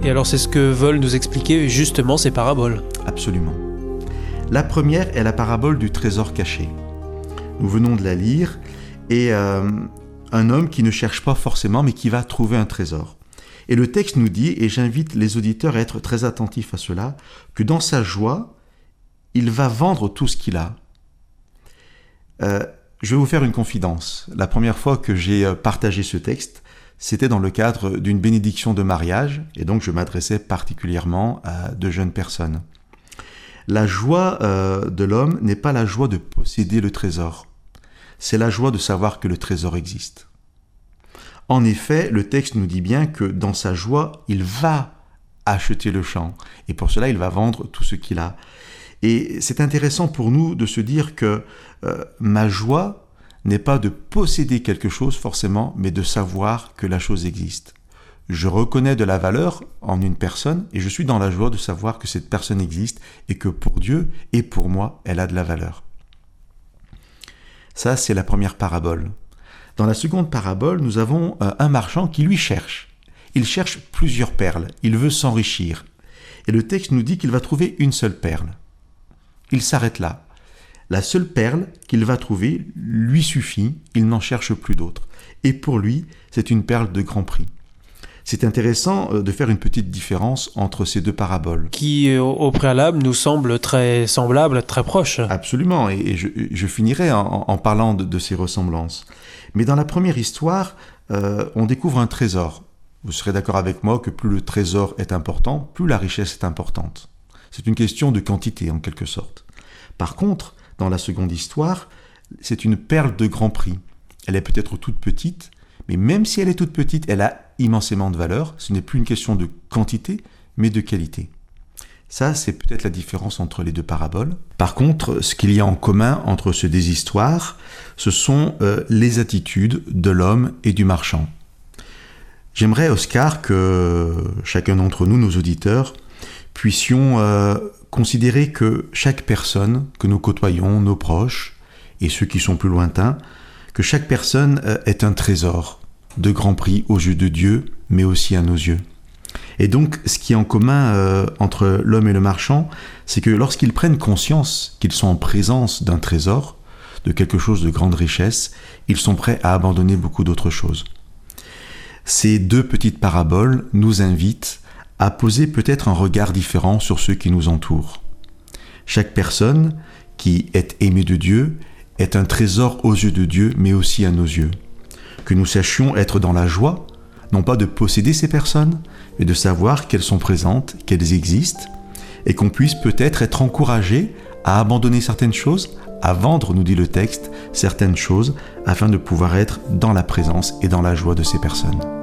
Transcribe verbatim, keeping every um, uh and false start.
Et alors c'est ce que veulent nous expliquer justement ces paraboles. Absolument. La première est la parabole du trésor caché. Nous venons de la lire, et euh, un homme qui ne cherche pas forcément, mais qui va trouver un trésor. Et le texte nous dit, et j'invite les auditeurs à être très attentifs à cela, que dans sa joie, il va vendre tout ce qu'il a. Euh, je vais vous faire une confidence. La première fois que j'ai partagé ce texte, c'était dans le cadre d'une bénédiction de mariage, et donc je m'adressais particulièrement à de jeunes personnes. La joie euh, de l'homme n'est pas la joie de posséder le trésor, c'est la joie de savoir que le trésor existe. En effet, le texte nous dit bien que dans sa joie, il va acheter le champ, et pour cela, il va vendre tout ce qu'il a. Et c'est intéressant pour nous de se dire que euh, ma joie n'est pas de posséder quelque chose forcément, mais de savoir que la chose existe. Je reconnais de la valeur en une personne et je suis dans la joie de savoir que cette personne existe et que pour Dieu et pour moi, elle a de la valeur. Ça, c'est la première parabole. Dans la seconde parabole, nous avons euh, un marchand qui lui cherche. Il cherche plusieurs perles, il veut s'enrichir. Et le texte nous dit qu'il va trouver une seule perle. Il s'arrête là. La seule perle qu'il va trouver lui suffit, il n'en cherche plus d'autres. Et pour lui, c'est une perle de grand prix. C'est intéressant de faire une petite différence entre ces deux paraboles. Qui, au préalable, nous semblent très semblables, très proches. Absolument, et je, je finirai en, en parlant de, de ces ressemblances. Mais dans la première histoire, euh, on découvre un trésor. Vous serez d'accord avec moi que plus le trésor est important, plus la richesse est importante. C'est une question de quantité, en quelque sorte. Par contre, dans la seconde histoire, c'est une perle de grand prix. Elle est peut-être toute petite, mais même si elle est toute petite, elle a immensément de valeur. Ce n'est plus une question de quantité, mais de qualité. Ça, c'est peut-être la différence entre les deux paraboles. Par contre, ce qu'il y a en commun entre ces deux histoires, ce sont euh, les attitudes de l'homme et du marchand. J'aimerais, Oscar, que chacun d'entre nous, nos auditeurs, puissions euh, considérer que chaque personne que nous côtoyons, nos proches, et ceux qui sont plus lointains, que chaque personne euh, est un trésor de grand prix aux yeux de Dieu, mais aussi à nos yeux. Et donc, ce qui est en commun euh, entre l'homme et le marchand, c'est que lorsqu'ils prennent conscience qu'ils sont en présence d'un trésor, de quelque chose de grande richesse, ils sont prêts à abandonner beaucoup d'autres choses. Ces deux petites paraboles nous invitent à poser peut-être un regard différent sur ceux qui nous entourent. Chaque personne qui est aimée de Dieu est un trésor aux yeux de Dieu, mais aussi à nos yeux. Que nous sachions être dans la joie, non pas de posséder ces personnes, mais de savoir qu'elles sont présentes, qu'elles existent, et qu'on puisse peut-être être encouragés à abandonner certaines choses, à vendre, nous dit le texte, certaines choses, afin de pouvoir être dans la présence et dans la joie de ces personnes.